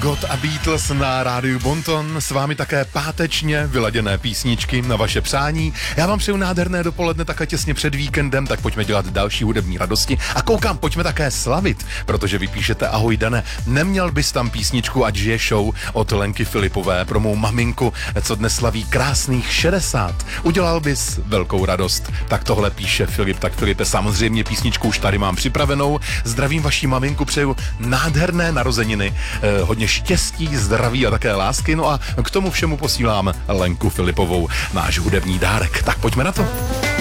God a Beatles na rádiu Bonton, s vámi také pátečně vyladěné písničky na vaše přání. Já vám přeju nádherné dopoledne také těsně před víkendem, tak pojďme dělat další hudební radosti. A koukám, pojďme také slavit, protože vy píšete: ahoj Dane, neměl bys tam písničku Ať žije show od Lenky Filipové pro mou maminku, co dnes slaví krásných 60. Udělal bys velkou radost. Tak tohle píše Filip. Tak Filipe, samozřejmě písničku už tady mám připravenou. Zdravím vaši maminku, přeju nádherné narozeniny, hodně štěstí, zdraví a také lásky. No a k tomu všemu posílám Lenku Filipovou, náš hudební dárek. Tak pojďme na to.